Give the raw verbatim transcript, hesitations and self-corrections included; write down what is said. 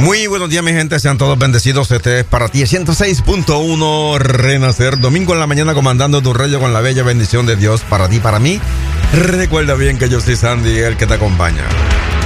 Muy buenos días, mi gente, sean todos bendecidos. Este es para ti ciento seis punto uno Renacer, domingo en la mañana comandando tu rayo con la bella bendición de Dios para ti, para mí. Recuerda bien que yo soy Sandy, el que te acompaña.